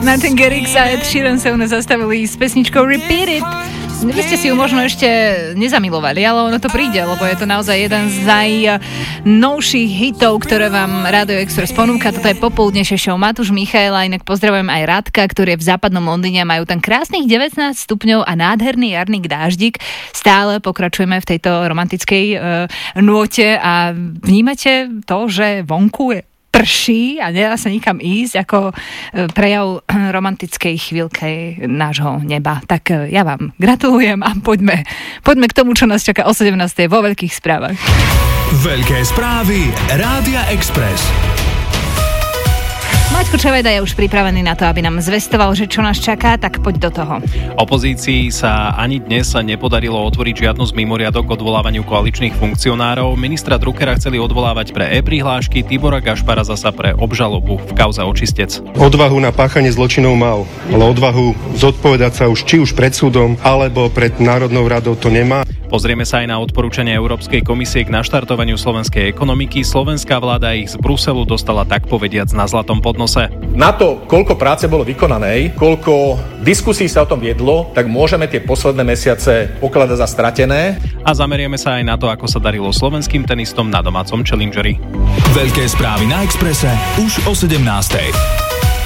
Martin Garrix a Ed Sheeran sa u nás zastavili s pesničkou Repeat It. Vy ste si ju možno ešte nezamilovali, ale ono to príde, lebo je to naozaj jeden z najnovších hitov, ktoré vám Rádio Express ponúka. Toto je popoludnejšie show Matúš Michaela, inak pozdravujem aj Radka, ktorý je v západnom Londýne, majú tam krásnych 19 stupňov a nádherný jarný dáždik. Stále pokračujeme v tejto romantickej nôte a vnímate to, že vonku je prší a nedá sa nikam ísť ako prejav romantickej chvíľke nášho neba. Tak ja vám gratulujem a poďme k tomu, čo nás čaká o 17. vo Veľkých správach. Veľké správy Rádia Express. Maťko Čaveda je už pripravený na to, aby nám zvestoval, že čo nás čaká, tak poď do toho. Opozícii sa ani dnes nepodarilo otvoriť žiadnu z mimoriadok k odvolávaniu koaličných funkcionárov. Ministra Druckera chceli odvolávať pre e-prihlášky, Tibora Gašpara zasa pre obžalobu v kauze Očistec. Odvahu na páchanie zločinov mal, ale odvahu zodpovedať sa už či už pred súdom, alebo pred Národnou radou to nemá. Pozrieme sa aj na odporúčania Európskej komisie k naštartovaniu slovenskej ekonomiky. Slovenská vláda ich z Bruselu dostala tak povediac na zlatom podnose. Na to, koľko práce bolo vykonané, koľko diskusí sa o tom viedlo, tak môžeme tie posledné mesiace pokladať za stratené. A zamerieme sa aj na to, ako sa darilo slovenským tenistom na domácom Challengeri. Veľké správy na Expresse už o 17.